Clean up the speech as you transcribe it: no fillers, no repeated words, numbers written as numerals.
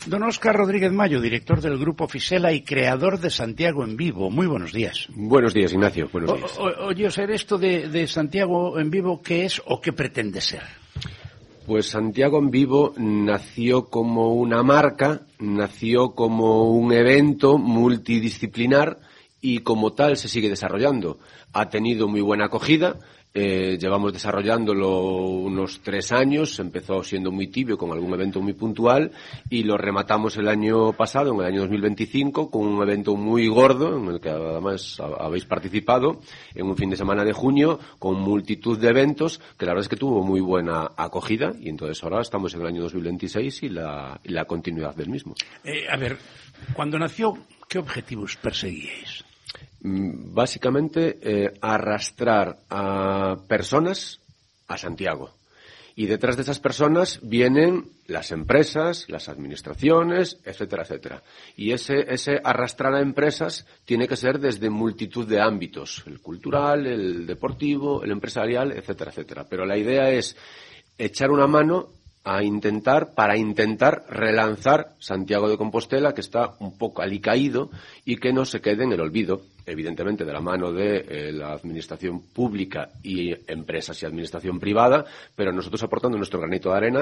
Don Óscar Rodríguez Mayo, director del Grupo Fisela y creador de Santiago en Vivo. Muy buenos días. Buenos días, Ignacio. Buenos días. Oye, Óscar, ¿esto de Santiago en Vivo qué es o qué pretende ser? Pues Santiago en Vivo nació como una marca, nació como un evento multidisciplinar y como tal se sigue desarrollando. Ha tenido muy buena acogida. Llevamos desarrollándolo unos 3 años, empezó siendo muy tibio con algún evento muy puntual y lo rematamos el año pasado, en el año 2025, con un evento muy gordo, en el que además habéis participado, en un fin de semana de junio, con multitud de eventos, que la verdad es que tuvo muy buena acogida y entonces ahora estamos en el año 2026 y la continuidad del mismo. A ver, cuando nació, ¿qué objetivos perseguíais? Básicamente arrastrar a personas a Santiago y detrás de esas personas vienen las empresas, las administraciones, etcétera, etcétera. Y ese arrastrar a empresas tiene que ser desde multitud de ámbitos, el cultural, el deportivo, el empresarial, etcétera, etcétera. Pero la idea es echar una mano para intentar relanzar Santiago de Compostela, que está un poco alicaído y que no se quede en el olvido, evidentemente de la mano de la administración pública y empresas y administración privada, pero nosotros aportando nuestro granito de arena